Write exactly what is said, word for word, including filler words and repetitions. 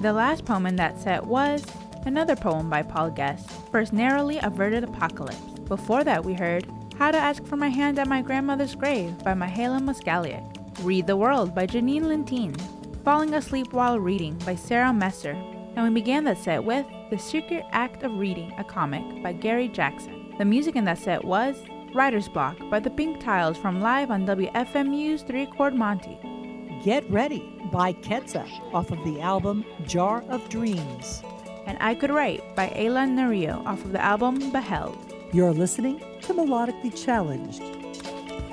The last poem in that set was another poem by Paul Guest, First Narrowly Averted Apocalypse. Before that we heard How to Ask for My Hand at My Grandmother's Grave by Mihaela Moskalic, Read the World by Janine Lentine, Falling Asleep While Reading by Sarah Messer, and we began that set with The Secret Act of Reading, a comic by Gary Jackson. The music in that set was Writer's Block by the Pink Tiles from Live on W F M U's Three Chord Monty. Get Ready by Ketsa off of the album Jar of Dreams. And I Could Write by Ayla Nario off of the album Beheld. You're listening to Melodically Challenged.